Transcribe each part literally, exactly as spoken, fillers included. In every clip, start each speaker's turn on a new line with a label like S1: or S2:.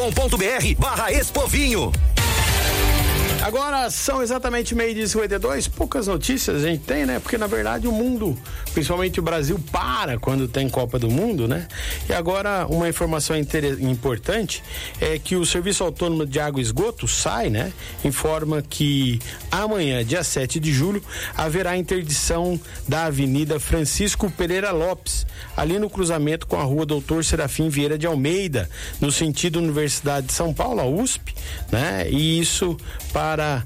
S1: ponto br barra Expovinho.
S2: Agora são exatamente meio-dia e cinquenta e dois, poucas notícias a gente tem, né? Porque na verdade o mundo, principalmente o Brasil, para quando tem Copa do Mundo, né? E agora uma informação inter... importante é que o Serviço Autônomo de Água e Esgoto, SAI, né? Informa que amanhã, dia sete de julho, haverá interdição da Avenida Francisco Pereira Lopes, ali no cruzamento com a Rua Doutor Serafim Vieira de Almeida, no sentido Universidade de São Paulo, a U S P, né? E isso para para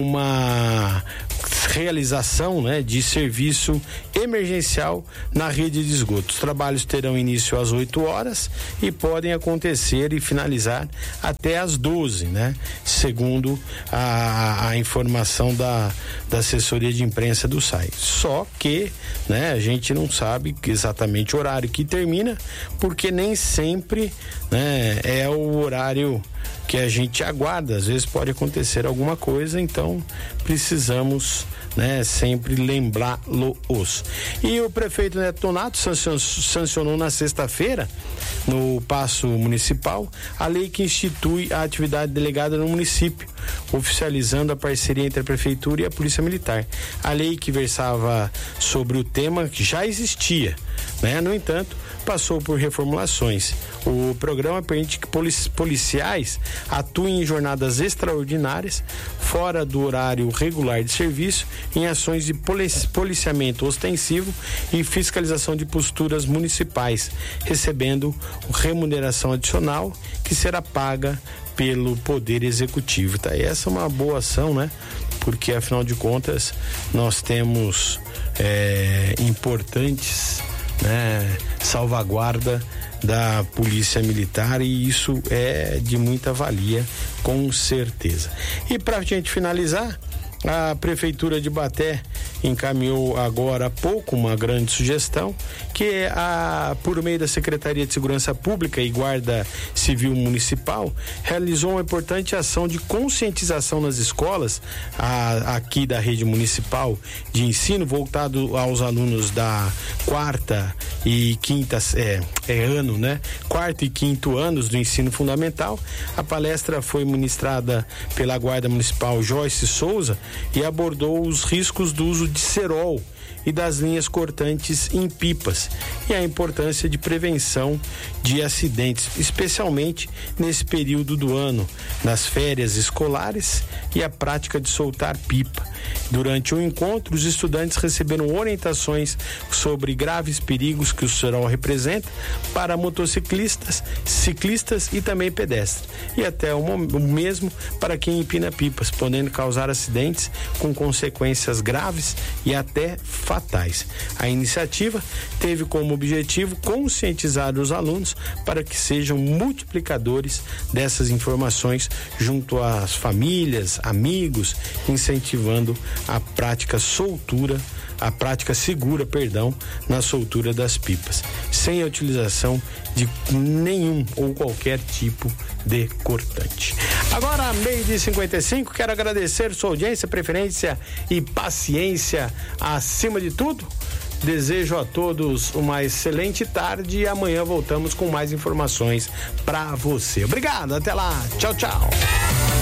S2: uma realização, né, de serviço emergencial na rede de esgoto. Os trabalhos terão início às oito horas e podem acontecer e finalizar até às doze, né? Segundo a, a informação da, da assessoria de imprensa do SAI. Só que, né, a gente não sabe exatamente o horário que termina, porque nem sempre, né, é o horário que a gente aguarda. Às vezes pode acontecer alguma coisa, então precisamos, né, sempre lembrá-los. E o prefeito Neto Donato sancionou na sexta-feira, no Paço Municipal, a lei que institui a atividade delegada no município, oficializando a parceria entre a prefeitura e a polícia militar. A lei que versava sobre o tema já existia, né? No entanto, passou por reformulações. O programa permite que policiais atuem em jornadas extraordinárias, fora do horário regular de serviço, em ações de policiamento ostensivo e fiscalização de posturas municipais, recebendo remuneração adicional que será paga pelo Poder Executivo. Tá? E essa é uma boa ação, né? Porque, afinal de contas, nós temos é, importantes, né, salvaguarda da polícia militar, e isso é de muita valia, com certeza. E para a gente finalizar, a Prefeitura de Ibaté encaminhou agora há pouco uma grande sugestão, que é a, por meio da Secretaria de Segurança Pública e Guarda Civil Municipal, realizou uma importante ação de conscientização nas escolas a, aqui da rede municipal de ensino, voltado aos alunos da quarta e quinta é, é ano, né? Quarto e quinto anos do ensino fundamental. A palestra foi ministrada pela Guarda Municipal Joyce Souza e abordou os riscos do uso de cerol e das linhas cortantes em pipas e a importância de prevenção de acidentes, especialmente nesse período do ano, nas férias escolares e a prática de soltar pipa. Durante o encontro, os estudantes receberam orientações sobre graves perigos que o cerol representa para motociclistas, ciclistas e também pedestres, e até o, o mesmo para quem empina pipas, podendo causar acidentes com consequências graves e até fatais. A iniciativa teve como objetivo conscientizar os alunos para que sejam multiplicadores dessas informações junto às famílias, amigos, incentivando a prática soltura, a prática segura, perdão, na soltura das pipas, sem a utilização de nenhum ou qualquer tipo de cortante. Agora, meio-dia e cinquenta e cinco, quero agradecer sua audiência, preferência e paciência acima de tudo. Desejo a todos uma excelente tarde e amanhã voltamos com mais informações para você. Obrigado, até lá. Tchau, tchau.